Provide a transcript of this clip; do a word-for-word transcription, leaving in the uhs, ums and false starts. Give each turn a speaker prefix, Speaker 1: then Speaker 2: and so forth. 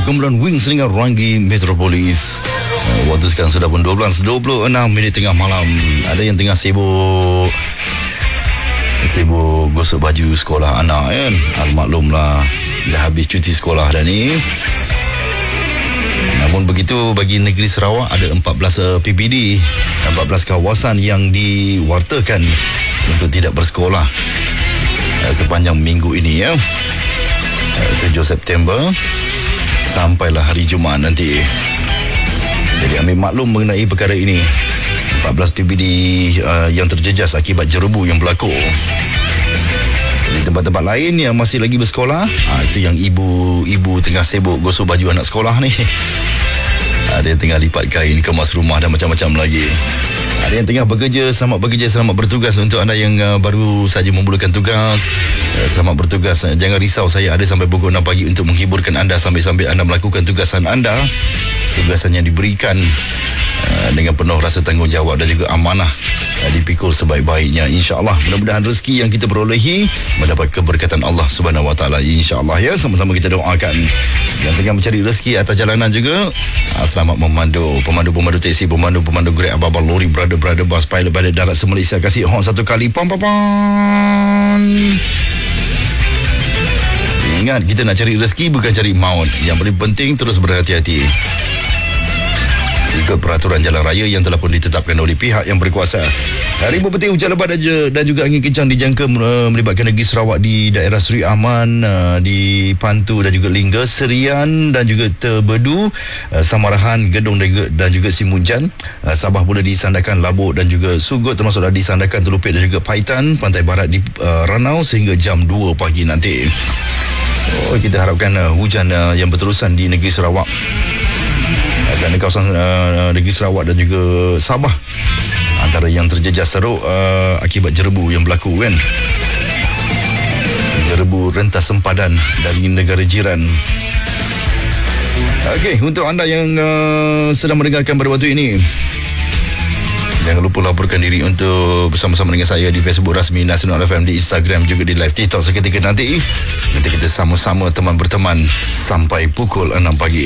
Speaker 1: kumpulan Wings dengan Rangi Metropolis. Waktu sekarang sudah pun dua belas dua puluh enam minit tengah malam. Ada yang tengah sibuk Sibuk gosok baju sekolah anak kan. Maklumlah, dah habis cuti sekolah dah ni. Namun begitu, bagi negeri Sarawak ada empat belas P P D, empat belas kawasan yang diwartakan untuk tidak bersekolah sepanjang minggu ini ya. tujuh September sampailah hari Jumaat nanti. Jadi ambil maklum mengenai perkara ini. empat belas P P D uh, yang terjejas akibat jerebu yang berlaku. Di tempat-tempat lain yang masih lagi bersekolah, uh, itu yang ibu-ibu tengah sibuk gosok baju anak sekolah ni. Ada yang tengah lipat kain, kemas rumah dan macam-macam lagi. Ada yang tengah bekerja, selamat bekerja, selamat bertugas. Untuk anda yang uh, baru saja memulakan tugas, uh, selamat bertugas. Uh, jangan risau, saya ada sampai pukul enam pagi untuk menghiburkan anda sambil-sambil anda melakukan tugasan anda. Tugasan yang diberikan uh, dengan penuh rasa tanggungjawab dan juga amanah, uh, dipikul sebaik-baiknya, insya-Allah. Mudah-mudahan rezeki yang kita perolehi mendapat keberkatan Allah Subhanahu Wa Taala, insya-Allah ya. Sama-sama kita doakan yang tengah mencari rezeki atas jalanan juga, uh, selamat memandu, pemandu-pemandu teksi, pemandu-pemandu Grab, abang-abang lori, brother-brother bas, pilot-pilot darat se-Malaysia, kasih horn satu kali, pam pam pam. Ingat, kita nak cari rezeki bukan cari maut. Yang paling penting terus berhati-hati ikut peraturan jalan raya yang telah pun ditetapkan oleh pihak yang berkuasa. Hari berpetir, hujan lebat dan juga angin kencang dijangka melibatkan negeri Sarawak di daerah Seri Aman, di Pantu dan juga Lingga, Serian dan juga Terbedu, Samarahan, Gedong dan juga Simunjan. Sabah pula disandarkan Labuk dan juga Sugut, termasuk disandarkan Telupit dan juga Paitan, pantai barat di uh, Ranau sehingga jam dua pagi nanti. Oh, kita harapkan uh, hujan uh, yang berterusan di negeri Sarawak dan kawasan uh, negeri Sarawak dan juga Sabah antara yang terjejas teruk uh, akibat jerebu yang berlaku kan. Jerebu rentas sempadan dari negara jiran. Okey, untuk anda yang uh, sedang mendengarkan pada waktu ini, jangan lupa laporkan diri untuk bersama-sama dengan saya di Facebook rasmi Nasional F M, di Instagram, juga di live TikTok seketika nanti. Nanti kita sama-sama teman berteman sampai pukul enam pagi.